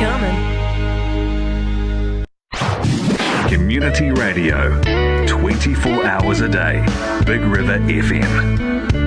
coming. Community radio, 24 hours a day. Big River FM.